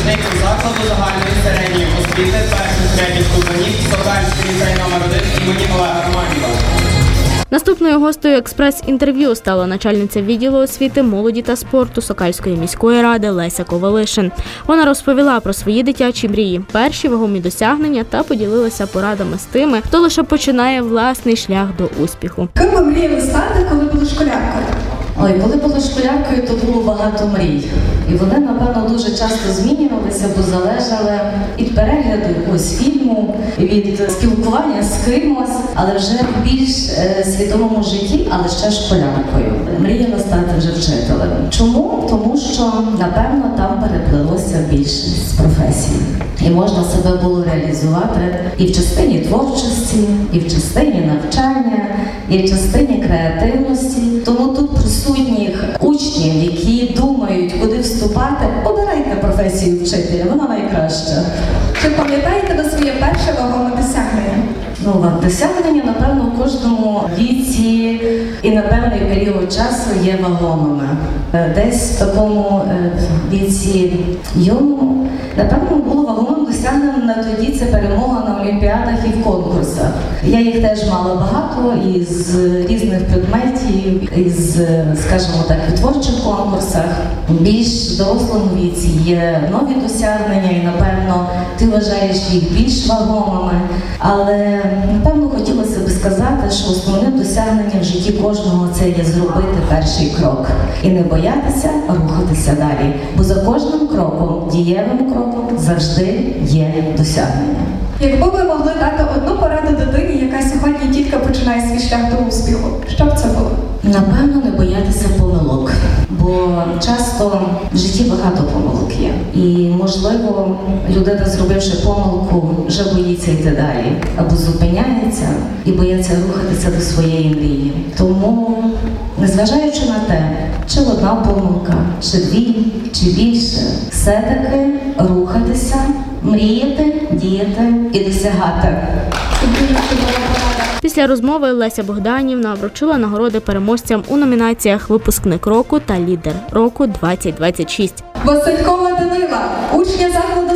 випускник закладу загальної середньої освіти перших-третіх ступенів Сокальський ліцей номер 1 імені Олега Романова. Наступною гостею експрес-інтерв'ю стала начальниця відділу освіти, молоді та спорту Сокальської міської ради Леся Ковалишин. Вона розповіла про свої дитячі мрії, перші вагомі досягнення та поділилася порадами з тими, хто лише починає власний шлях до успіху. Ким ви мріяли стати, коли були школяркою? Коли була школяркою, то було багато мрій. І вони, напевно, дуже часто змінювалися, бо залежали від перегляду якогось фільму, від спілкування з кимось, але вже в більш свідомому житті, але ще школяркою. Мріяла стати вже вчителем. Чому? Тому що, напевно, там переплилося більшість професій. І можна себе було реалізувати і в частині творчості, і в частині навчання, і в частині креативності. Тому тут присутніх учнів, які думають, куди вступати, обирайте професію вчителя, вона найкраща. Чи пам'ятаєте ви своє перше вагоме досягнення? Досягнення, напевно, в кожному віці і на певний період часу є вагомими. Десь в такому віці юному, напевно, було вагомим досягненням на тоді це перемога на олімпіадах і в конкурсах. Я їх теж мала багато із різних предметів, із, скажімо так, у творчих конкурсах. В більш дорослому віці є нові досягнення і, напевно, ти вважаєш їх більш вагомими. Але, напевно, хотілося б сказати, що основним досягненням в житті кожного це є зробити перший крок. І не боятися рухатися далі. Бо за кожним кроком, дієвим кроком, завжди є досягнення. Якби ви могли дати одну пораду дитині, яка сьогодні тільки починає свій шлях до успіху, що б це було? Напевно, не боятися помилок, бо часто в житті багато помилок є. І, можливо, людина, зробивши помилку, вже боїться йти далі, або зупиняється і боїться рухатися до своєї мрії. Тому, незважаючи на те, чи одна помилка, чи дві, чи більше, все-таки рухатися, мріяти, діяти і досягати. Після розмови Леся Богданівна вручила нагороди переможцям у номінаціях «Випускник року» та «Лідер року 2026». Василькова Данила, учня закладу